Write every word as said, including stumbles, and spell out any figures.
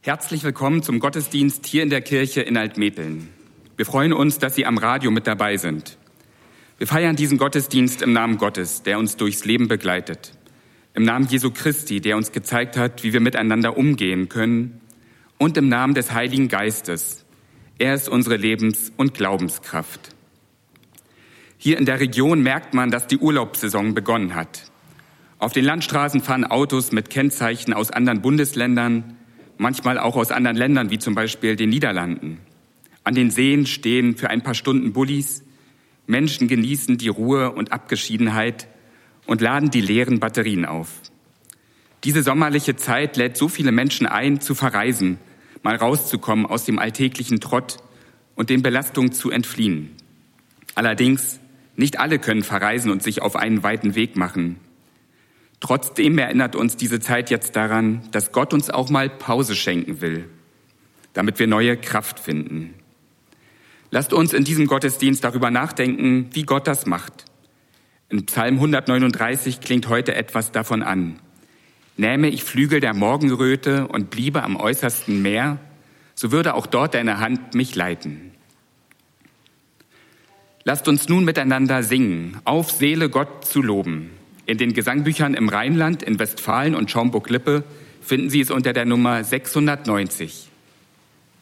Herzlich willkommen zum Gottesdienst hier in der Kirche in Altmetteln. Wir freuen uns, dass Sie am Radio mit dabei sind. Wir feiern diesen Gottesdienst im Namen Gottes, der uns durchs Leben begleitet. Im Namen Jesu Christi, der uns gezeigt hat, wie wir miteinander umgehen können. Und im Namen des Heiligen Geistes. Er ist unsere Lebens- und Glaubenskraft. Hier in der Region merkt man, dass die Urlaubssaison begonnen hat. Auf den Landstraßen fahren Autos mit Kennzeichen aus anderen Bundesländern, manchmal auch aus anderen Ländern, wie zum Beispiel den Niederlanden. An den Seen stehen für ein paar Stunden Bullis. Menschen genießen die Ruhe und Abgeschiedenheit und laden die leeren Batterien auf. Diese sommerliche Zeit lädt so viele Menschen ein, zu verreisen, mal rauszukommen aus dem alltäglichen Trott und den Belastungen zu entfliehen. Allerdings, nicht alle können verreisen und sich auf einen weiten Weg machen. Trotzdem erinnert uns diese Zeit jetzt daran, dass Gott uns auch mal Pause schenken will, damit wir neue Kraft finden. Lasst uns in diesem Gottesdienst darüber nachdenken, wie Gott das macht. In Psalm hundertneununddreißig klingt heute etwas davon an. Nähme ich Flügel der Morgenröte und bliebe am äußersten Meer, so würde auch dort deine Hand mich leiten. Lasst uns nun miteinander singen, auf Seele Gott zu loben. In den Gesangbüchern im Rheinland, in Westfalen und Schaumburg-Lippe finden Sie es unter der Nummer sechshundertneunzig.